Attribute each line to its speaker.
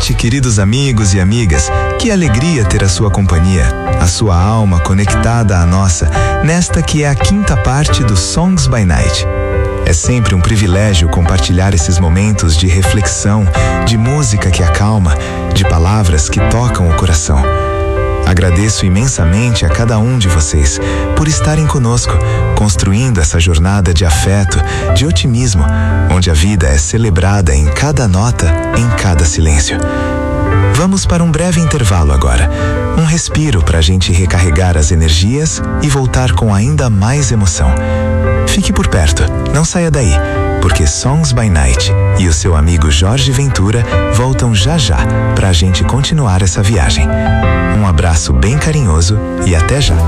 Speaker 1: noite, queridos amigos e amigas. Que alegria ter a sua companhia, a sua alma conectada à nossa, nesta que é a quinta parte do Songs by Night. É sempre um privilégio compartilhar esses momentos de reflexão, de música que acalma, de palavras que tocam o coração. Agradeço imensamente a cada um de vocês por estarem conosco, construindo essa jornada de afeto, de otimismo, onde a vida é celebrada em cada nota, em cada silêncio. Vamos para um breve intervalo agora, um respiro para a gente recarregar as energias e voltar com ainda mais emoção. Fique por perto, não saia daí, porque Songs by Night e o seu amigo Jorge Ventura voltam já já para a gente continuar essa viagem. Um abraço bem carinhoso e até já!